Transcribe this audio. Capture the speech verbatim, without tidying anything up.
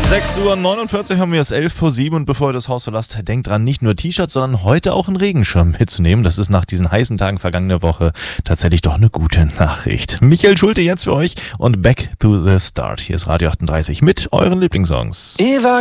sechs Uhr neunundvierzig haben wir es, elf vor sieben, und bevor ihr das Haus verlasst, denkt dran, nicht nur T-Shirts, sondern heute auch einen Regenschirm mitzunehmen. Das ist nach diesen heißen Tagen vergangene Woche tatsächlich doch eine gute Nachricht. Michael Schulte jetzt für euch und Back to the Start. Hier ist Radio achtunddreißig mit euren Lieblingssongs. Eva